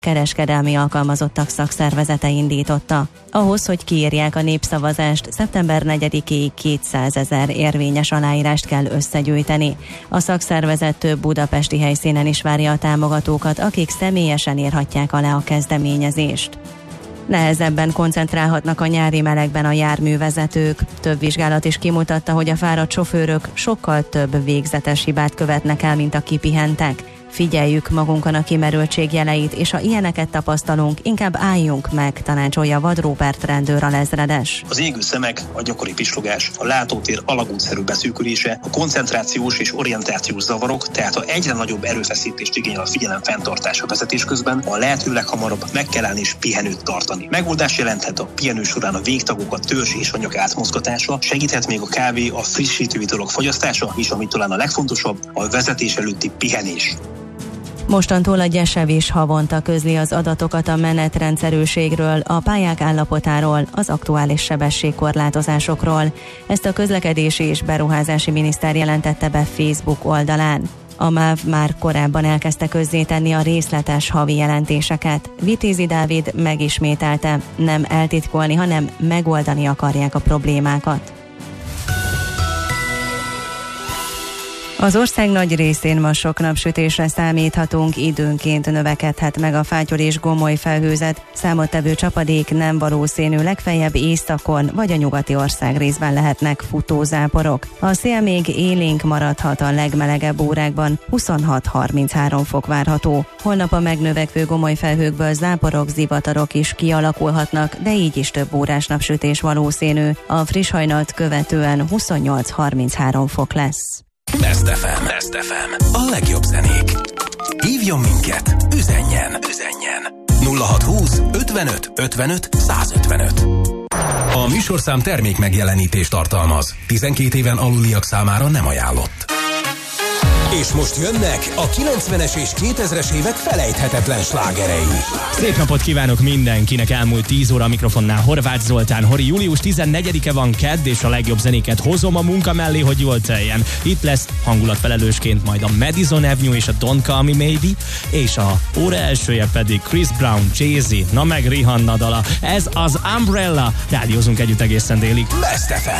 kereskedelmi alkalmazottak szakszervezete indította. Ahhoz, hogy kiírják a népszavazást, szeptember 4-éig 200 000 érvényes aláírást kell összegyűjteni. A szakszervezet több budapesti helyszínen is várja a támogatókat, akik személyesen írhatják alá a kezdeményezést. Nehezebben koncentrálhatnak a nyári melegben a járművezetők. Több vizsgálat is kimutatta, hogy a fáradt sofőrök sokkal több végzetes hibát követnek el, mint a kipihentek. Figyeljük magunkon a kimerültség jeleit, és ha ilyeneket tapasztalunk, inkább álljunk meg, tanácsolja Vad Róbert rendőr alezredes. Az égő szemek, a gyakori pislogás, a látótér alagútszerű beszűkülése, a koncentrációs és orientációs zavarok, tehát ha egyre nagyobb erőfeszítést igényel a figyelem fenntartása vezetés közben, a lehető leghamarabb meg kell állni és pihenőt tartani. Megoldás jelenthet a pihenő során a végtagok, a törzs és a nyak átmozgatása, segíthet még a kávé, a frissítő italok fogyasztása, és ami talán a legfontosabb, a vezetés előtti pihenés. Mostantól a GYESEV is havonta közli az adatokat a menetrendszerűségről, a pályák állapotáról, az aktuális sebességkorlátozásokról. Ezt a közlekedési és beruházási miniszter jelentette be Facebook oldalán. A MÁV már korábban elkezdte közzétenni a részletes havi jelentéseket. Vitézi Dávid megismételte, nem eltitkolni, hanem megoldani akarják a problémákat. Az ország nagy részén ma sok napsütésre számíthatunk, időnként növekedhet meg a fátyol és gomoly felhőzet, számottevő csapadék nem valószínű, legfeljebb északon vagy a nyugati ország részben lehetnek futózáporok. A szél még élénk maradhat, a legmelegebb órákban 26-33 fok várható. Holnap a megnövekvő gomoly felhőkből záporok, zivatarok is kialakulhatnak, de így is több órás napsütés valószínű. A friss hajnalt követően 28-33 fok lesz. Best FM. A legjobb zenék. Hívjon minket, üzenjen. 0620 55 55 155. A műsorszám termék megjelenítést tartalmaz. 12 éven aluliak számára nem ajánlott. És most jönnek a 90-es és 2000-es évek felejthetetlen slágerei. Szép napot kívánok mindenkinek, elmúlt 10 óra a mikrofonnál Horváth Zoltán. Hori, július 14-e van kedd, és a legjobb zenéket hozom a munka mellé, hogy jól teljen. Itt lesz hangulatfelelősként majd a Madison Avenue és a Don't Call Me Maybe, és a óra elsője pedig Chris Brown, Jay-Z, na meg Rihanna dala. Ez az Umbrella. Rádiózunk együtt egészen délig. Best FM.